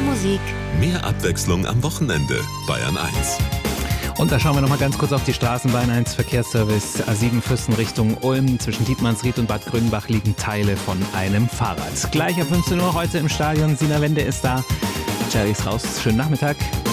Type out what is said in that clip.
Musik. Mehr Abwechslung am Wochenende. Bayern 1. Und da schauen wir noch mal ganz kurz auf die Straßen. Bayern 1 Verkehrsservice A7 Füssen Richtung Ulm. Zwischen Dietmannsried und Bad Grünbach liegen Teile von einem Fahrrad. Gleich ab 15 Uhr heute im Stadion. Sina Wende ist da. Jerry ist raus. Schönen Nachmittag.